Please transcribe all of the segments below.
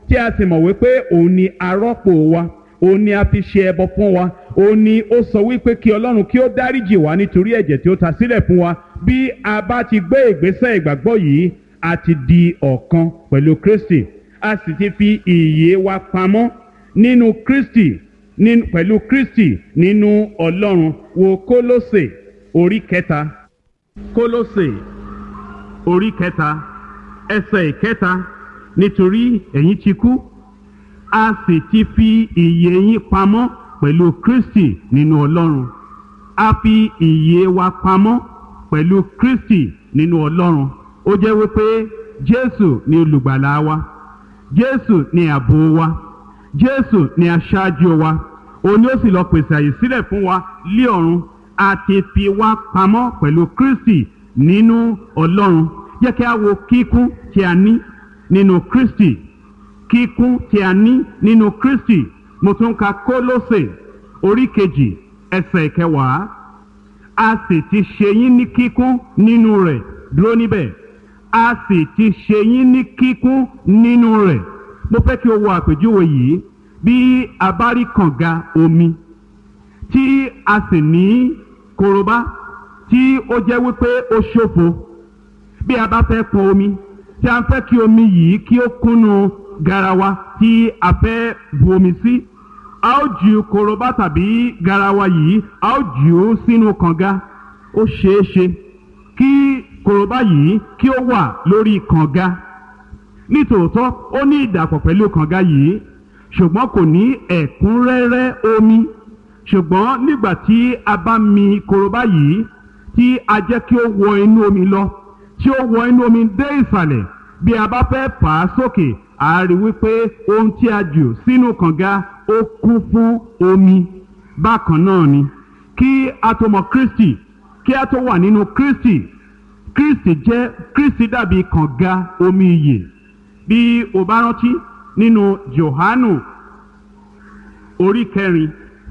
tí a sì mọ̀ wípé òun ni arọ́pò wa, òun ni a fi ṣe ẹbọ fún wa, òun ni ó sọ wípé kí Ọlọ́run kí ó dáríjì wá nítorí ẹ̀jẹ̀ tí ó ta sílẹ̀ fún wa. Bí a bá ti gbé ìgbésẹ̀ ìgbàgbọ́ yìí, a ti di ọ̀kan pẹ̀lú Kristi, a sì ti fi ìyè wa pamọ́ nínú Kristi, pẹ̀lú Kristi nínú Ọlọ́run. Wo Kólósè orí kẹta, Kólósè orí kẹta ẹsẹ̀ ìkẹta: nítorí ẹ̀yin ti kú, a sì ti fi ìyè yín pamọ́ pẹ̀lú Kristi nínú Ọlọ́run. A fi ìyè wa pamọ́ pẹ̀lú Kristi nínú Ọlọ́run. Ó jẹ́ wípé Jésù ni olùgbàlà wa, Jésù ni ààbò wa, Jésù ni aṣáájú wa. Òun ni ó sì lọ pèsè àyè sílẹ̀ fún wa lí ọ̀run. A ti fi wá pamọ́ pẹ̀lú Kristi nínú Ọlọ́run. Jẹ́ kí a wo kíkún tí a ní nínú Kristi, kíkún tí a ní nínú Kristi. Mo tún ka Kólósè orí kejì ẹsẹ̀ ìkẹwàá: a sì ti ṣe yín ní kíkún nínú rẹ̀. Dúró níbẹ̀. A sì ti ṣe yín ní kíkún nínú rẹ̀. Mo fẹ́ kí o wo àpèjúwe yìí. Bí a bá rí kànga omi tí a sì ní korobá tí ó jẹ́ wípé ó ṣófo, bí a bá fẹ́ pọn omi tí a fẹ́ kí omi yìí kí ó kúnnú garawa tí a fẹ́ bu omi sí, a ó ju korobá tàbí garawa yìí, a ó jù ú sínú kànga. Ó ṣeé ṣe kí korobá yìí kí ó wà lórí kànga. Nítòótọ́ ó ní ìdàpọ̀ pẹ̀lú kànga yìí, ṣùgbọ́n kò ní ẹ̀kúnrẹ́rẹ́ omi. Ṣùgbọ́n nígbà tí a bá mi korobá yìí tí a jẹ́ kí ó wọ inú omi lọ, tí ó wọ inú omi dé ìsàlẹ̀, bí a bá fẹ́ fà á sókè, a rí wípé ohun tí a jù sínú kànga ó kún fún omi. Bákan náà ni kí a tó mọ Kristi, kí a tó wà nínú Kristi, Kristi dàbí kànga omi ìyè. Bí o bá rántí nínú Jòhánù orí kẹrin,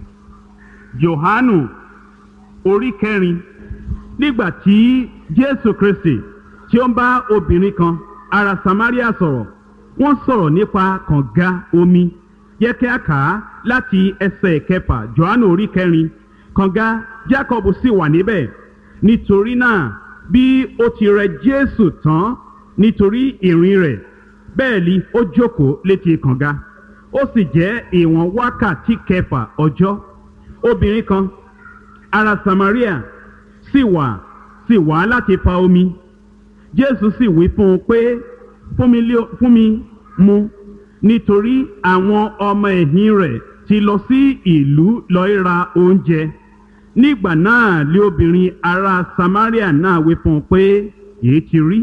Jòhánù orí kẹrin, nígbà tí Jésù Kristi tí ó ń bá obìnrin kan ará Samaria sọ̀rọ̀, wọ́n sọ̀rọ̀ nípa kànga omi. Yẹ kí a kà á láti ẹsẹ̀ kẹfà. Jòhánù orí kẹrin: kànga Jákọ́bù sì wà níbẹ̀. Nítorí náà bí ó ti rẹ Jésù tán nítorí ìrìn rẹ̀, bẹ́ẹ̀ ni ó jókòó létí kànga. Ó sì jẹ́ ìwọ̀n wákàtí kẹfà ọjọ́. Obìnrin kan ará Samaria sì wá láti fa omi. Jésù sì wí fún un pé, fún mi mu, nítorí àwọn ọmọ ẹ̀yìn rẹ̀ ti lọ sí ìlú lọ ra oúnjẹ. Nígbà náà lé obìnrin ará Samaria náà wí fún un pé, èé ti rí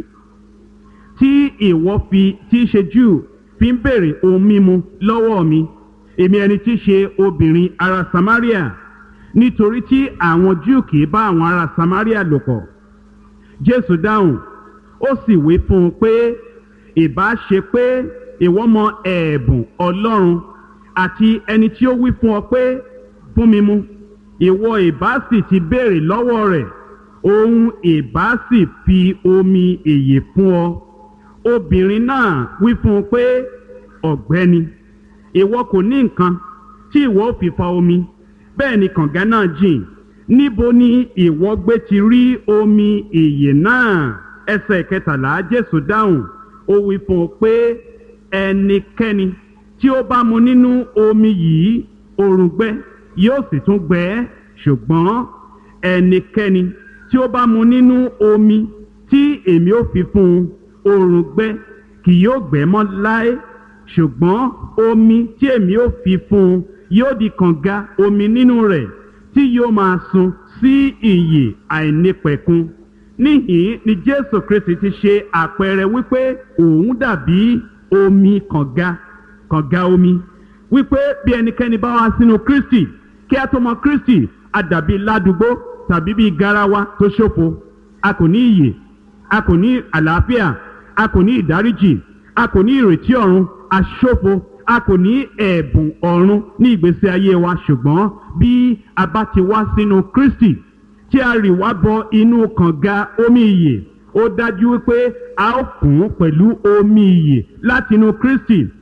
tí ìwọ tí í ṣe Júù fi ń béèrè ohun mímu lọ́wọ́ mi, èmi ẹni tí í ṣe obìnrin ará Samaria? Nítorí tí àwọn Júù kì í bá àwọn ará Samaria lò pọ̀. Jésù dáhùn, ó sì wí fún un pé, ìbá ṣe pé ìwọ mọ ẹ̀bùn Ọlọ́run àti ẹni tí ó wí fún ọ pé, fún mi mu, ìwọ ìbá sì ti béèrè lọ́wọ́ rẹ̀, òun ìbá sì fi omi ìyè fún ọ. Obìnrin náà wí fún un pé, ọ̀gbẹ́ni, ìwọ kò ní nǹkan tí ìwọ ó fi fa omi, bẹ́ẹ̀ ni kànga náà jìn. Níbo ni ìwọ gbé ti rí omi ìyè náà? Ẹsẹ̀ kẹtàlá, Jésù dáhùn, ó wí fún un pé, ẹnikẹ́ni tí ó bá mu nínú omi yìí, òrùngbẹ yóò sì tún gbẹ ẹ́. Ṣùgbọ́n ẹnikẹ́ni tí ó bá mu nínú omi tí èmi ó fi fún un, òrùngbẹ kì yóò gbẹ mọ́ láé. Ṣùgbọ́n omi tí èmi ó fi fún un yóò di kànga omi nínú rẹ̀ tí yóò máa sun sí ìyè àìnípẹ̀kun. Níhìn ni Jésù Kristi ti ṣe àpẹẹrẹ wípé òun dàbí omi kànga omi, wípé bí ẹnikẹ́ni bá wá sínú Kristi, kí a tó mọ Kristi, a dàbí ládùúgbò tàbí bí garawa tó ṣófo. A kò ní ìyè, a kò ní àlàáfíà, a kò ní ìdáríjì, a kò ní ìrètí ọ̀run, a ṣófo. A kò ní ẹ̀bùn ọ̀run ní ìgbésí ayé wa. Ṣùgbọ́n bí a bá ti wá sínú Kristi, tí a rì wá bọ inú kànga omi ìyè, ó dájú wípé a ó kún pẹ̀lú omi ìyè láti inú Kristi.